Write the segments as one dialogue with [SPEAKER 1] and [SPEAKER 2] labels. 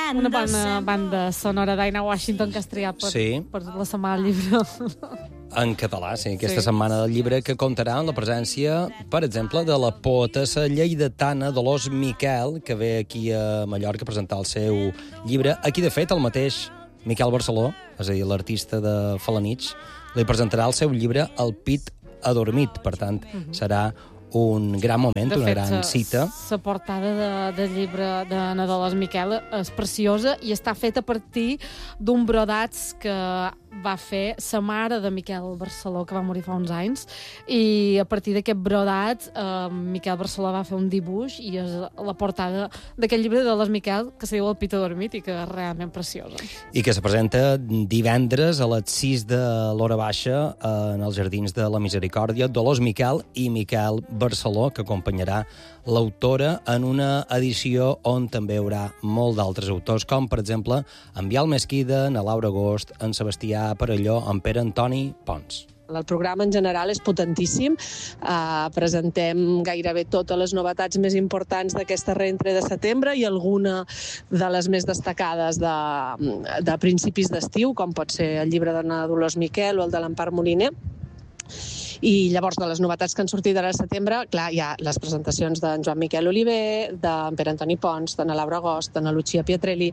[SPEAKER 1] Una bona banda sonora d'Aina Washington que has triat per la setmana del llibre.
[SPEAKER 2] En català, sí. Aquesta setmana del llibre que comptarà amb la presència, per exemple, de la poetessa lleidatana Dolors Miquel, que ve aquí a Mallorca a presentar el seu llibre. Aquí, de fet, el mateix Miquel Barceló, és a dir, l'artista de Falanich, li presentarà el seu llibre El pit adormit. Per tant, serà un gran moment, una gran cita.
[SPEAKER 1] La portada del llibre de Dolors Miquel és preciosa i està feta a partir d'un brodats que va fer sa mare de Miquel Barceló, que va morir fa uns anys, i a partir d'aquest brodat Miquel Barceló va fer un dibuix i és la portada d'aquest llibre de Dolors Miquel que se diu El pit adormit i que és realment preciosa.
[SPEAKER 2] I que se presenta divendres a les 6 de l'hora baixa en els Jardins de la Misericòrdia. Dolors Miquel i Miquel Barceló, que acompanyarà l'autora en una edició on també hi haurà molt d'altres autors, com, per exemple, en Biel Mesquida, en Laura Agost, en Sebastià Parelló, en Pere Antoni Pons.
[SPEAKER 3] El programa en general és potentíssim. Presentem gairebé totes les novetats més importants d'aquesta reentrée de setembre i alguna de les més destacades de principis d'estiu, com pot ser el llibre de Dolors Miquel o el de l'Empar Moliner. I llavors, de les novetats que han sortit ara al setembre, clar, hi ha les presentacions d'en Joan Miquel Oliver, d'en Pere Antoni Pons, d'en Laura Agost, d'en Lucia Pietrelli,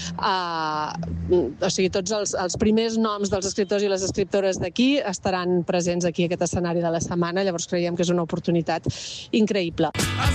[SPEAKER 3] o sigui, tots els primers noms dels escriptors i les escriptores d'aquí estaran presents aquí a aquest escenari de la setmana, llavors creiem que és una oportunitat increïble.